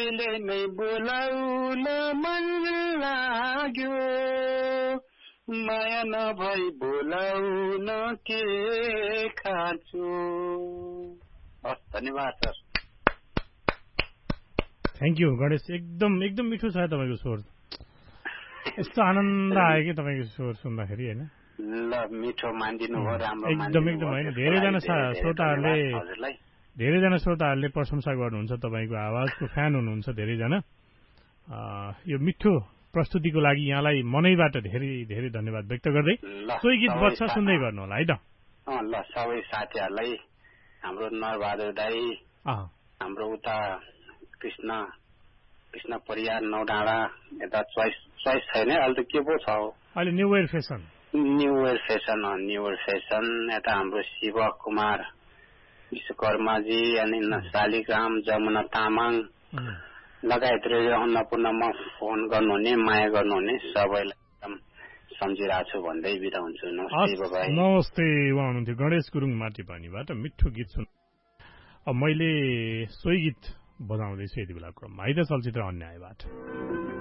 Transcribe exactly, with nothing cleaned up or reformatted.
अहिले नै बोलाउन मन लाग्यो माया नभई बोलाउन के खाँचो। हस् धन्यवाद सर। थ्याङ्क यू गणेश, एकदम एकदम मिठो छ तपाईँको स्वर, यस्तो आनन्द आयो कि तपाईँको स्वर सुन्दाखेरि होइन। ल मिठो मानिदिनु भयो, राम्रो एकदम एकदम होइन। धेरैजना श्रोताहरूले धेरैजना श्रोताहरूले प्रशंसा गर्नुहुन्छ, तपाईँको आवाजको फ्यान हुनुहुन्छ धेरैजना। यो मिठो प्रस्तुतिको लागि यहाँलाई मनैबाट धेरै धेरै धन्यवाद व्यक्त गर्दै सोही गीत बच्छ सुन्दै गर्नु होला है त। ल सबै साथीहरूलाई, हाम्रो नरबहादुर दाई, हाम्रो उता कृष्ण कृष्ण परियार नौडाँडा, यता चोइस चोइस छैन अहिले त के पो छ अहिले new where fashion new where fashion new where fashion यता हाम्रो शिव कुमार विश्वकर्माजी अनि शालिग्राम जमुना तामाङ लगायत रेडियो अन्नपूर्णमा फोन गर्नुहुने माया गर्नुहुने सबैलाई एकदम सम्झिरहेको छु भन्दै बिदा हुन्छु। नमस्ते बाबाई। नमस्ते। उहाँ हुनुहुन्थ्यो गणेश गुरुङ माटीपानीबाट मिठो गीत सुन। अब मैले सोही गीत बजाउँदैछु यति बेला क्रममा है त चलचित्र अन्यायबाट।